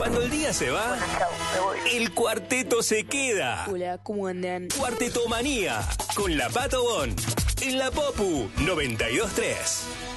Cuando el día se va, Bueno, chau, me voy. el cuarteto se queda. Hola, ¿cómo andan? Cuartetomanía con la Pato Bon en la Popu 92.3.